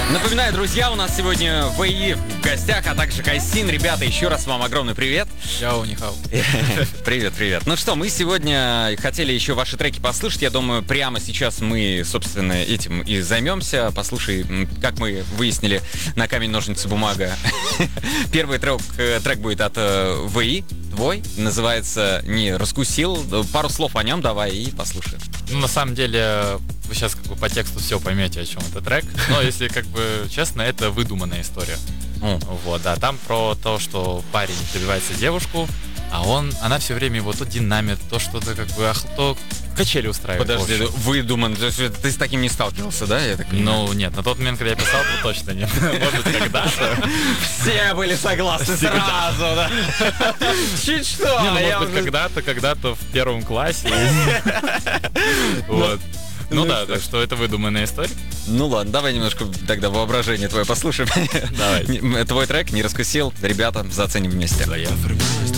Напоминаю, друзья, у нас сегодня ВИ в гостях, а также Кайсин. Ребята, еще раз вам огромный привет. Яу, нихау. Привет, привет. Ну что, мы сегодня хотели еще ваши треки послушать. Я думаю, прямо сейчас мы, собственно, этим и займемся. Послушай, как мы выяснили на камень, ножницы, бумага. Первый трек будет от ВИ, твой. Называется «Не раскусил». Пару слов о нем давай и послушаем. Ну, на самом деле, вы сейчас как бы по тексту все поймете, о чем этот трек. Но если как бы честно, это выдуманная история. Вот, да, там про то, что парень добивается девушку, а она все время его то динамит, то что-то как бы, то качели устраивает. Подожди, выдуман, ты с таким не сталкивался, да? Я так понимаю? Ну, нет, на тот момент, когда я писал, то точно нет. Может быть, когда-то. Все были согласны сразу, да? Чуть что. Может быть, когда-то в первом классе. Вот. Ну да, так что это выдуманная история. Ну ладно, давай немножко тогда воображение твое послушаем. Давай. Твой трек «Не раскусил». Ребята, заценим вместе. Да, я. Формируюсь